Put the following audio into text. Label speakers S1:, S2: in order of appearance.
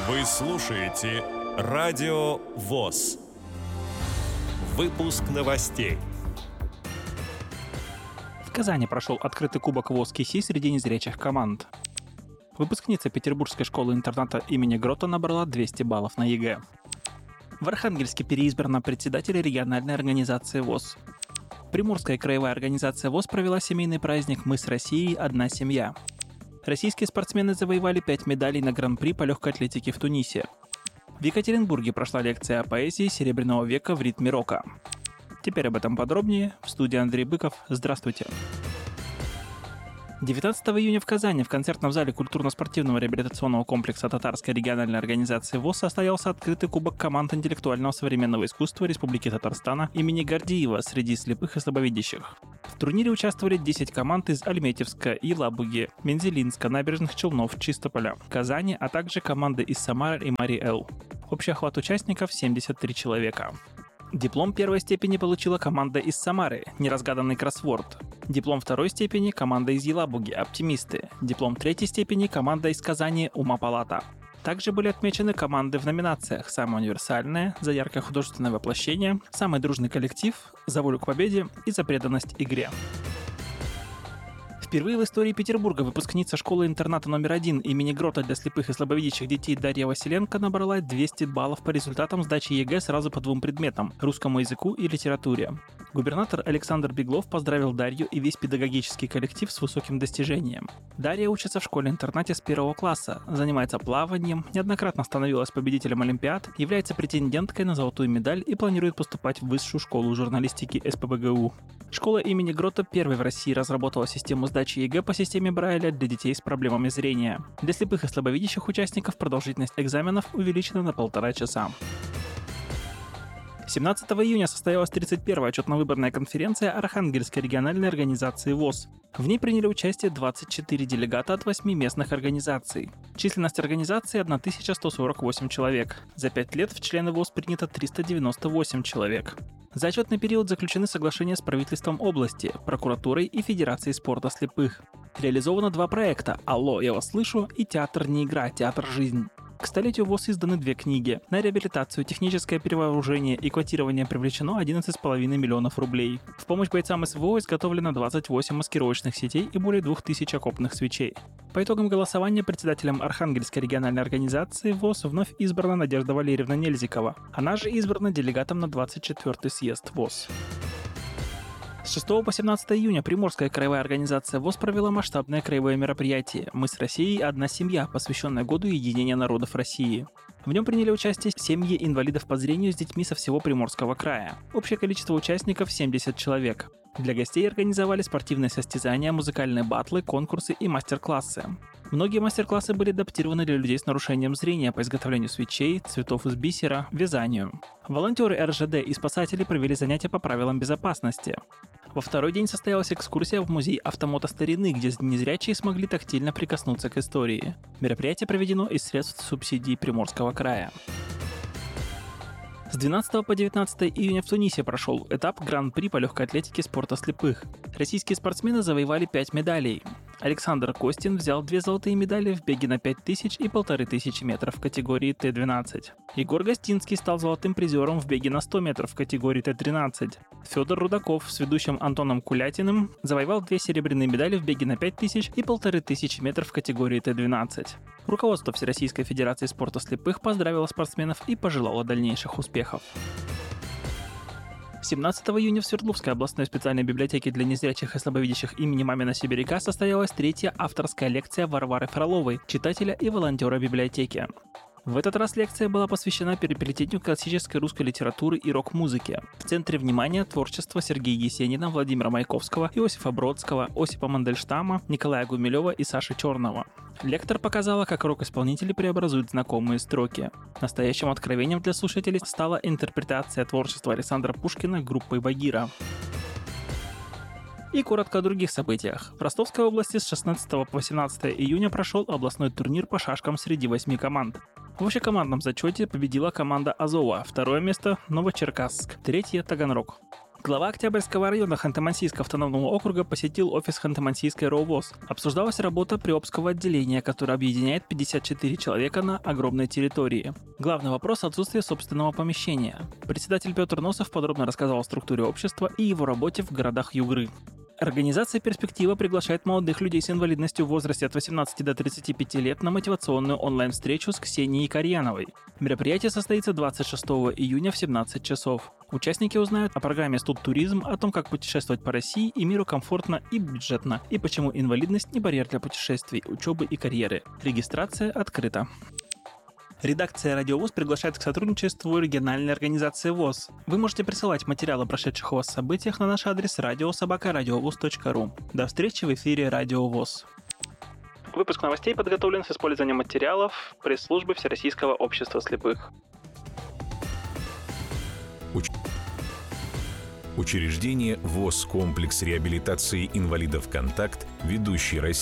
S1: Вы слушаете Радио ВОС. Выпуск новостей.
S2: В Казани прошел открытый кубок ВОС КИСИ среди незрячих команд. Выпускница Петербургской школы-интерната имени Грота набрала 200 баллов на ЕГЭ. В Архангельске переизбрана председатель региональной организации ВОС. Приморская краевая организация ВОС провела семейный праздник «Мы с Россией. Одна семья». Российские спортсмены завоевали 5 медалей на Гран-при по легкой атлетике в Тунисе. В Екатеринбурге прошла лекция о поэзии Серебряного века в ритме рока. Теперь об этом подробнее. В студии Андрей Быков. Здравствуйте. 19 июня в Казани в концертном зале культурно-спортивного реабилитационного комплекса Татарской региональной организации ВОС состоялся открытый кубок команд интеллектуального современного искусства Республики Татарстана имени Гордеева среди слепых и слабовидящих. В турнире участвовали 10 команд из Альметьевска, Елабуги, Мензелинска, Набережных Челнов, Чистополя, Казани, а также команды из Самары и Мари-Эл. Общий охват участников 73 человека. Диплом первой степени получила команда из Самары «Неразгаданный кроссворд». Диплом второй степени – команда из Елабуги «Оптимисты». Диплом третьей степени – команда из Казани «Ума Палата». Также были отмечены команды в номинациях «Самое универсальное», «За яркое художественное воплощение», «Самый дружный коллектив», «За волю к победе» и «За преданность игре». Впервые в истории Петербурга выпускница школы-интерната номер 1 имени Грота для слепых и слабовидящих детей Дарья Василенко набрала 200 баллов по результатам сдачи ЕГЭ сразу по двум предметам – русскому языку и литературе. Губернатор Александр Беглов поздравил Дарью и весь педагогический коллектив с высоким достижением. Дарья учится в школе-интернате с 1 класса, занимается плаванием, неоднократно становилась победителем олимпиад, является претенденткой на золотую медаль и планирует поступать в Высшую школу журналистики СПбГУ. Школа имени Грота первой в России разработала систему сдачи ЕГЭ по системе Брайля для детей с проблемами зрения. Для слепых и слабовидящих участников продолжительность экзаменов увеличена на 1,5 часа. 17 июня состоялась 31-я отчетно-выборная конференция Архангельской региональной организации ВОС. В ней приняли участие 24 делегата от 8 местных организаций. Численность организации – 1148 человек. За 5 лет в члены ВОС принято 398 человек. За отчетный период заключены соглашения с правительством области, прокуратурой и Федерацией спорта слепых. Реализовано 2 проекта «Алло, я вас слышу» и «Театр не игра, театр жизнь». К столетию ВОС изданы 2 книги. На реабилитацию, техническое перевооружение и квотирование привлечено 11,5 миллионов рублей. В помощь бойцам СВО изготовлено 28 маскировочных сетей и более 2000 окопных свечей. По итогам голосования председателем Архангельской региональной организации ВОС вновь избрана Надежда Валерьевна Нельзикова. Она же избрана делегатом на 24-й съезд ВОС. С 6 по 17 июня Приморская краевая организация ВОС провела масштабное краевое мероприятие «Мы с Россией. Одна семья», посвященное году единения народов России. В нем приняли участие семьи инвалидов по зрению с детьми со всего Приморского края. Общее количество участников – 70 человек. Для гостей организовали спортивные состязания, музыкальные батлы, конкурсы и мастер-классы. Многие мастер-классы были адаптированы для людей с нарушением зрения по изготовлению свечей, цветов из бисера, вязанию. Волонтеры РЖД и спасатели провели занятия по правилам безопасности. Во второй день состоялась экскурсия в музей автомота старины, где незрячие смогли тактильно прикоснуться к истории. Мероприятие проведено из средств субсидий Приморского края. С 12 по 19 июня в Тунисе прошел этап Гран-при по легкой атлетике спорта слепых. Российские спортсмены завоевали 5 медалей. Александр Костин взял 2 золотые медали в беге на 5000 и 1500 метров в категории Т-12. Егор Гостинский стал золотым призером в беге на 100 метров в категории Т-13. Федор Рудаков с ведущим Антоном Кулятиным завоевал 2 серебряные медали в беге на 5000 и 1500 метров в категории Т-12. Руководство Всероссийской Федерации спорта слепых поздравило спортсменов и пожелало дальнейших успехов. 17 июня в Свердловской областной специальной библиотеке для незрячих и слабовидящих имени Мамина Сибиряка состоялась 3-я авторская лекция Варвары Фроловой, читателя и волонтера библиотеки. В этот раз лекция была посвящена переплетению классической русской литературы и рок-музыки. В центре внимания творчество Сергея Есенина, Владимира Маяковского, Иосифа Бродского, Осипа Мандельштама, Николая Гумилева и Саши Черного. Лектор показала, как рок-исполнители преобразуют знакомые строки. Настоящим откровением для слушателей стала интерпретация творчества Александра Пушкина группой «Багира». И коротко о других событиях. В Ростовской области с 16 по 18 июня прошел областной турнир по шашкам среди 8 команд. В общекомандном зачете победила команда Азова, второе место – Новочеркасск, третье – Таганрог. Глава Октябрьского района Ханты-Мансийского автономного округа посетил офис Ханты-Мансийской РО ВОС. Обсуждалась работа Приобского отделения, которое объединяет 54 человека на огромной территории. Главный вопрос – отсутствие собственного помещения. Председатель Петр Носов подробно рассказал о структуре общества и его работе в городах Югры. Организация «Перспектива» приглашает молодых людей с инвалидностью в возрасте от 18 до 35 лет на мотивационную онлайн-встречу с Ксенией Карьяновой. Мероприятие состоится 26 июня в 17 часов. Участники узнают о программе «Студтуризм», о том, как путешествовать по России и миру комфортно и бюджетно, и почему инвалидность не барьер для путешествий, учебы и карьеры. Регистрация открыта. Редакция «Радио ВОС» приглашает к сотрудничеству региональной организации ВОС. Вы можете присылать материалы о прошедших у вас событиях на наш адрес radio@radiovos.ru. До встречи в эфире «Радио ВОС». Выпуск новостей подготовлен с использованием материалов пресс-службы Всероссийского общества слепых.
S3: Учреждение ВОС «Комплекс реабилитации инвалидов «Контакт», ведущий российский